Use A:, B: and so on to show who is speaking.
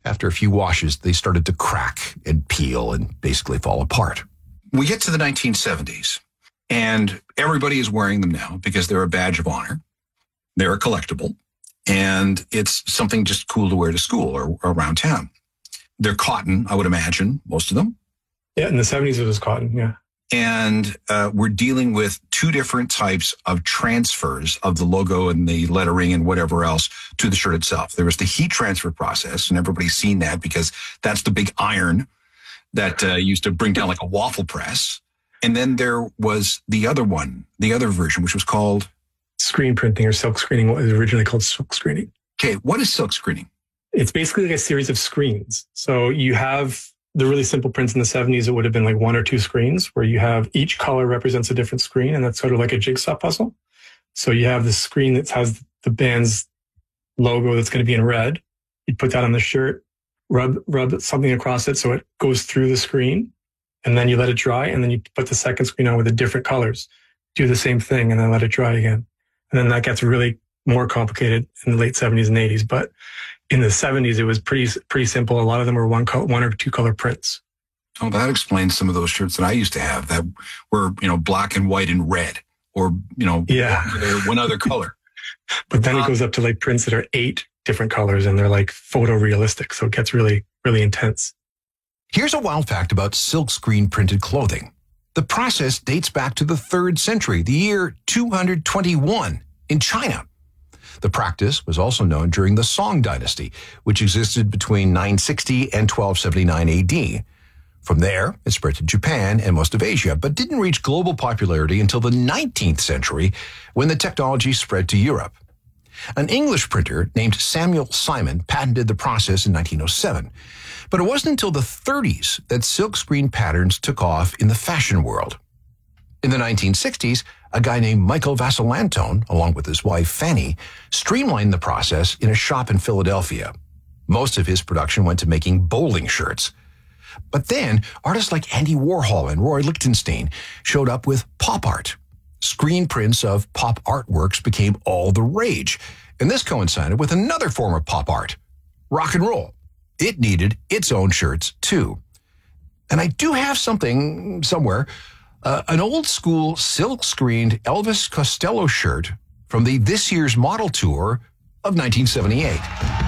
A: After a few washes, they started to crack and peel and basically fall apart.
B: We get to the 1970s, and everybody is wearing them now because they're a badge of honor. They're a collectible, and it's something just cool to wear to school or around town. They're cotton, I would imagine, most of them.
C: Yeah, in the 70s it was cotton, yeah.
B: And we're dealing with two different types of transfers of the logo and the lettering and whatever else to the shirt itself. There was the heat transfer process, and everybody's seen that because that's the big iron that used to bring down like a waffle press. And then there was the other one, the other version, which was called
C: screen printing or silk screening, what was originally called silk screening.
B: Okay, what is silk screening?
C: It's basically like a series of screens. So you have the really simple prints in the 70s, it would have been like one or two screens where you have each color represents a different screen, and that's sort of like a jigsaw puzzle. So you have the screen that has the band's logo that's going to be in red. You put that on the shirt, rub something across it so it goes through the screen, and then you let it dry, and then you put the second screen on with the different colors. Do the same thing, and then let it dry again. And then that gets really more complicated in the late 70s and 80s. But in the 70s, it was pretty simple. A lot of them were one or two color prints.
B: Oh, that explains some of those shirts that I used to have that were, black and white and red, or, one other color.
C: But then it goes up to like prints that are 8 different colors, and they're like photorealistic. So it gets really, really intense.
A: Here's a wild fact about silk screen printed clothing. The process dates back to the 3rd century, the year 221 in China. The practice was also known during the Song dynasty, which existed between 960 and 1279 AD. From there, it spread to Japan and most of Asia, but didn't reach global popularity until the 19th century when the technology spread to Europe. An English printer named Samuel Simon patented the process in 1907, but it wasn't until the 30s that silk screen patterns took off in the fashion world. In the 1960s, a guy named Michael Vasilantone, along with his wife Fanny, streamlined the process in a shop in Philadelphia. Most of his production went to making bowling shirts. But then, artists like Andy Warhol and Roy Lichtenstein showed up with pop art. Screen prints of pop artworks became all the rage, and this coincided with another form of pop art, rock and roll. It needed its own shirts, too. And I do have something somewhere, an old-school silk-screened Elvis Costello shirt from the This Year's Model Tour of 1978.